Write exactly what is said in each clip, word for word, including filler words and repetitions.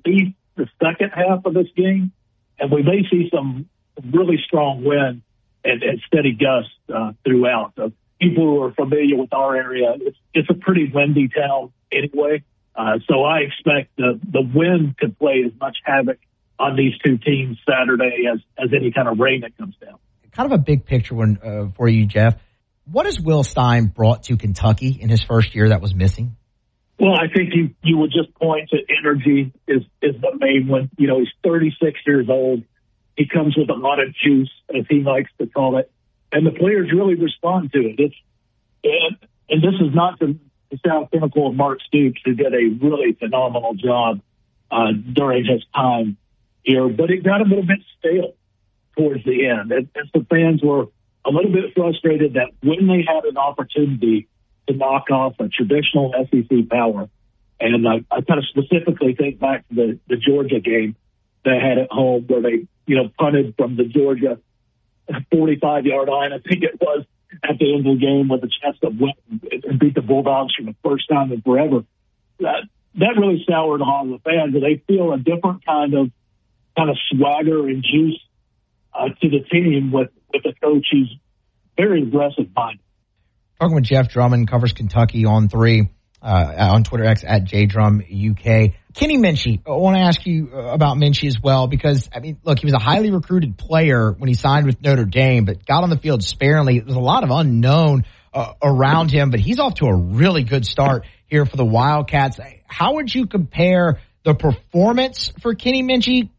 see the second half of this game, and we may see some really strong wind and, and steady gusts uh, throughout. So people who are familiar with our area, it's, it's a pretty windy town anyway. Uh, so I expect the, the wind to play as much havoc on these two teams Saturday as, as any kind of rain that comes down. Kind of a big picture one uh, for you, Jeff. What has Will Stein brought to Kentucky in his first year that was missing? Well, I think you, you would just point to energy is, is the main one. You know, he's thirty-six years old. He comes with a lot of juice, as he likes to call it, and the players really respond to it. It's, and, and this is not to, to sound cynical of Mark Stoops, who did a really phenomenal job uh, during his time here, but it got a little bit stale towards the end. And, and the fans were a little bit frustrated that when they had an opportunity to knock off a traditional S E C power, and I, I kind of specifically think back to the, the Georgia game they had at home where they, you know, punted from the Georgia forty-five-yard line, I think it was, at the end of the game with a chance to win and beat the Bulldogs for the first time in forever. That, that really soured on the fans, and they feel a different kind of kind of swagger and juice uh, to the team with, with a coach who's very aggressive minded. Talking with Jeff Drummond, covers Kentucky on three, uh, on Twitter X at J Drum U K. Kenny Minchey, I want to ask you about Minchey as well because, I mean, look, he was a highly recruited player when he signed with Notre Dame, but got on the field sparingly. There's a lot of unknown uh, around him, but he's off to a really good start here for the Wildcats. How would you compare the performance for Kenny Minchey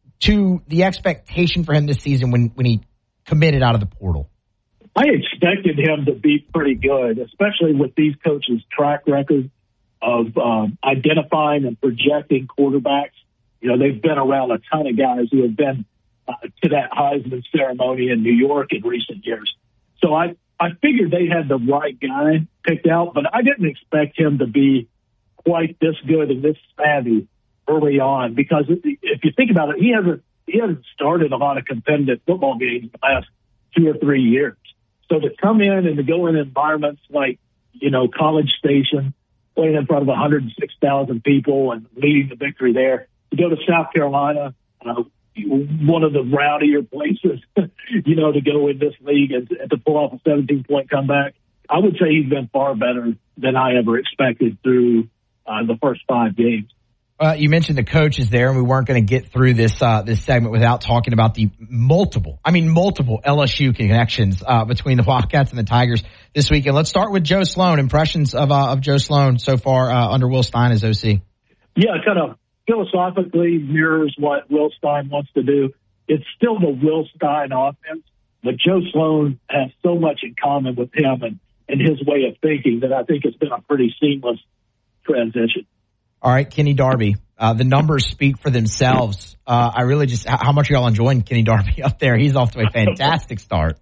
to the expectation for him this season when, when he committed out of the portal? I expected him to be pretty good, especially with these coaches' track record of um, identifying and projecting quarterbacks. You know, they've been around a ton of guys who have been uh, to that Heisman ceremony in New York in recent years. So I, I figured they had the right guy picked out, but I didn't expect him to be quite this good and this savvy early on because if you think about it, he hasn't, he hasn't started a lot of competitive football games in the last two or three years. So to come in and to go in environments like, you know, College Station, playing in front of one hundred six thousand people and leading the victory there, to go to South Carolina, uh, one of the rowdier places, you know, to go in this league and, and to pull off a seventeen-point comeback, I would say he's been far better than I ever expected through uh, the first five games. Uh, you mentioned the coaches there, and we weren't going to get through this uh, this segment without talking about the multiple, I mean multiple L S U connections uh, between the Wildcats and the Tigers this weekend. Let's start with Joe Sloan. Impressions of uh, of Joe Sloan so far uh, under Will Stein as O C. Yeah, kind of philosophically mirrors what Will Stein wants to do. It's still the Will Stein offense, but Joe Sloan has so much in common with him and, and his way of thinking that I think it's been a pretty seamless transition. All right, Kenny Darby. Uh, the numbers speak for themselves. Uh, I really just, how much are y'all enjoying Kenny Darby up there? He's off to a fantastic start.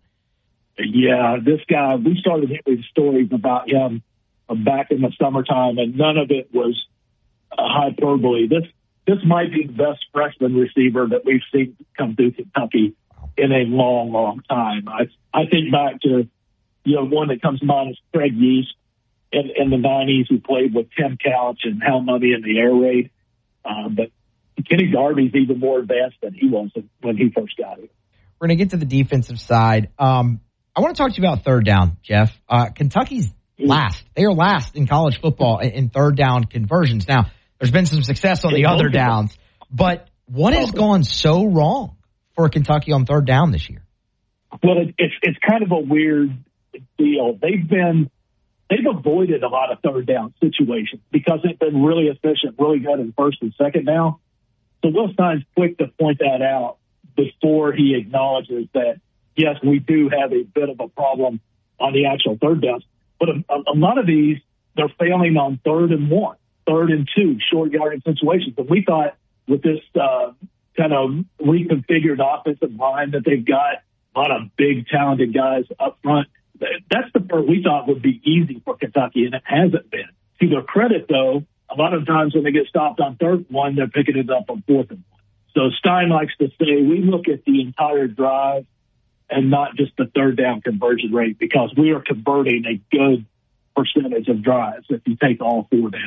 Yeah, this guy, we started hearing stories about him back in the summertime, and none of it was uh, hyperbole. This this might be the best freshman receiver that we've seen come through Kentucky in a long, long time. I I think back to, you know, one that comes to mind is Craig Yeast. In, in the nineties, who played with Tim Couch and Hal Mummy in the air raid. Um, but Kenny Darby's even more advanced than he was when he first got here. We're going to get to the defensive side. Um, I want to talk to you about third down, Jeff. Uh, Kentucky's last. They are last in college football in, in third down conversions. Now, there's been some success on the other downs, but what has gone so wrong for Kentucky on third down this year? Well, it, it's it's kind of a weird deal. They've been They've avoided a lot of third down situations because they've been really efficient, really good in first and second down. So Will Stein's quick to point that out before he acknowledges that, yes, we do have a bit of a problem on the actual third downs. But a, a lot of these, they're failing on third and one, third and two, short yardage situations. But we thought with this uh, kind of reconfigured offensive line that they've got, a lot of big, talented guys up front, that's the part we thought would be easy for Kentucky, and it hasn't been. To their credit, though, a lot of times when they get stopped on third one, they're picking it up on fourth and one. So Stein likes to say we look at the entire drive and not just the third down conversion rate because we are converting a good percentage of drives if you take all four down.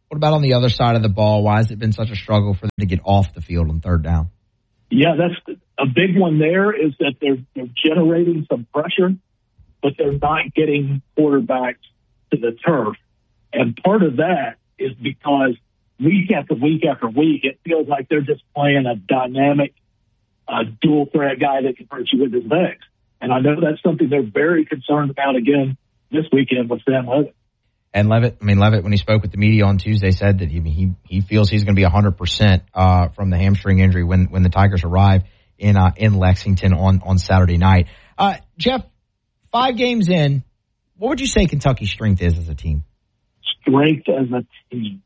What about on the other side of the ball? Why has it been such a struggle for them to get off the field on third down? Yeah, that's a big one there is that they're, they're generating some pressure, but they're not getting quarterbacks to the turf. And part of that is because week after week after week, it feels like they're just playing a dynamic, uh, dual threat guy that can hurt you with his legs. And I know that's something they're very concerned about again this weekend with Sam Leavitt. And Leavitt, I mean, Leavitt, when he spoke with the media on Tuesday, said that he he, he feels he's going to be one hundred percent uh, from the hamstring injury when, when the Tigers arrive in uh, in Lexington on, on Saturday night. Uh, Jeff, five games in, what would you say Kentucky's strength is as a team? Strength as a team.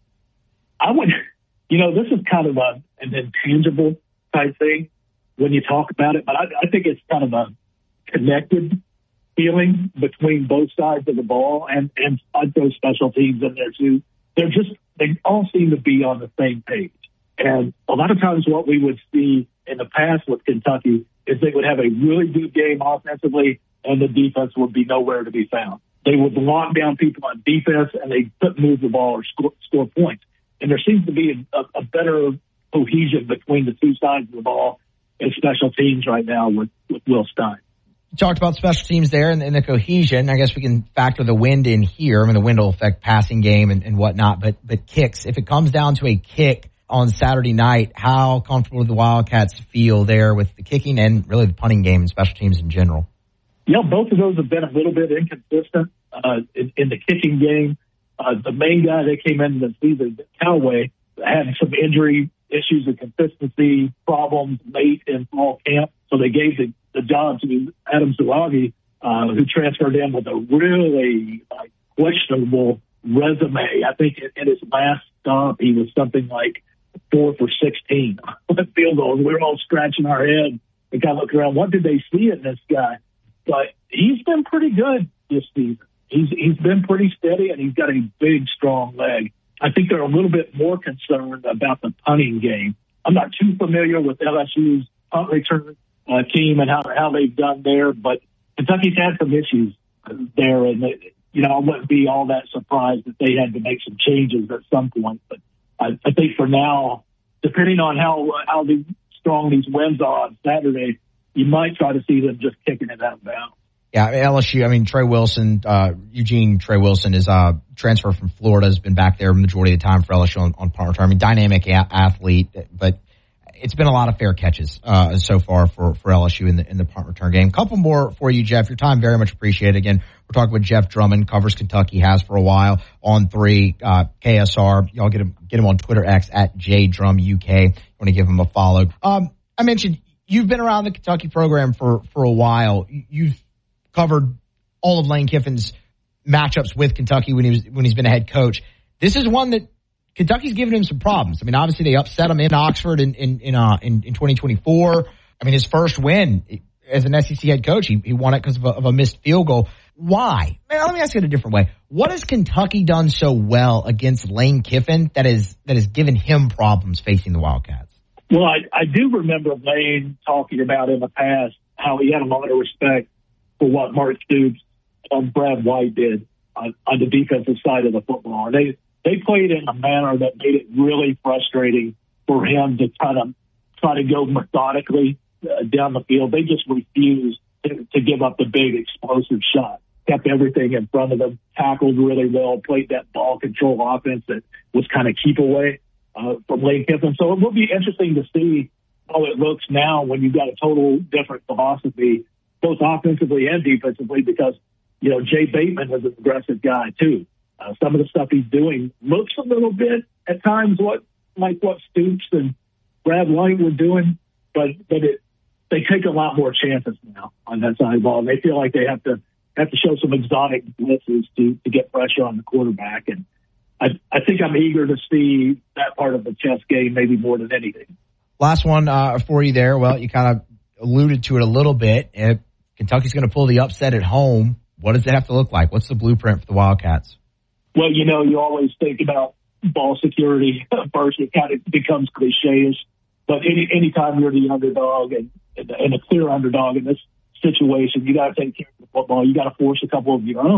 I would, you know, this is kind of a, an intangible type thing when you talk about it, but I, I think it's kind of a connected feeling between both sides of the ball, and, and I'd throw special teams in there too. They're just, they all seem to be on the same page. And a lot of times what we would see in the past with Kentucky is they would have a really good game offensively and the defense would be nowhere to be found. They would lock down people on defense and they couldn't move the ball or score, score points. And there seems to be a, a better cohesion between the two sides of the ball in special teams right now with, with Will Stein. You talked about special teams there and, and the cohesion. I guess we can factor the wind in here. I mean, the wind will affect passing game and, and whatnot, but but kicks. If it comes down to a kick on Saturday night, how comfortable do the Wildcats feel there with the kicking and really the punting game and special teams in general? Yeah, both of those have been a little bit inconsistent uh, in, in the kicking game. Uh, the main guy that came in the season, Callaway, had some injury issues and consistency problems late in fall camp, so they gave the the job to Adam Zawagi, uh, who transferred in with a really like, questionable resume. I think in, in his last stop, he was something like four for sixteen on field goals. We were all scratching our head and kind of looking around. What did they see in this guy? But he's been pretty good this season. He's he's been pretty steady, and he's got a big, strong leg. I think they're a little bit more concerned about the punting game. I'm not too familiar with L S U's punt return Uh, team and how how they've done there, but Kentucky's had some issues there, and they, you know I wouldn't be all that surprised if they had to make some changes at some point. But I, I think for now, depending on how how the, strong these winds are on Saturday, you might try to see them just kicking it out of bounds. Yeah, L S U. I mean, Trey Wilson, uh, Eugene Trey Wilson is uh transfer from Florida, has been back there the majority of the time for L S U on, on punt return. I mean, dynamic a- athlete, but it's been a lot of fair catches uh, so far for, for L S U in the in the punt return game. Couple more for you, Jeff. Your time very much appreciated. Again, we're talking with Jeff Drummond, covers Kentucky, has for a while on three uh, K S R. Y'all get him get him on Twitter X at J Drum U K. Want to give him a follow. Um, I mentioned you've been around the Kentucky program for for a while. You've covered all of Lane Kiffin's matchups with Kentucky when he was when he's been a head coach. This is one that Kentucky's given him some problems. I mean, obviously they upset him in Oxford in in in, uh, in, in twenty twenty-four. I mean, his first win as an S E C head coach, he, he won it because of, of a missed field goal. Why? Man, let me ask it a different way. What has Kentucky done so well against Lane Kiffin that is that has given him problems facing the Wildcats? Well, I, I do remember Lane talking about in the past how he had a lot of respect for what Mark Stoops and Brad White did on, on the defensive side of the football. They They played in a manner that made it really frustrating for him to kind of try to go methodically uh, down the field. They just refused to, to give up the big explosive shot. Kept everything in front of them, tackled really well, played that ball control offense that was kind of keep away uh, from Lane Kiffin. So it will be interesting to see how it looks now when you've got a total different philosophy, both offensively and defensively, because, you know, Jay Bateman was an aggressive guy too. Uh, some of the stuff he's doing looks a little bit at times what like what Stoops and Brad White were doing, but but it, they take a lot more chances now on that side of the ball. And they feel like they have to have to show some exotic blitzes to to get pressure on the quarterback. And I I think I'm eager to see that part of the chess game maybe more than anything. Last one uh, for you there. Well, you kind of alluded to it a little bit. If Kentucky's going to pull the upset at home, what does it have to look like? What's the blueprint for the Wildcats? Well, you know, you always think about ball security first. It kind of becomes cliche-ish. But any anytime you're the underdog and, and a clear underdog in this situation, you got to take care of the football. You got to force a couple of your own.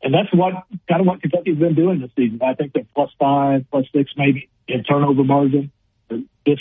And that's what kind of what Kentucky's been doing this season. I think they're plus five, plus six, maybe in turnover margin. This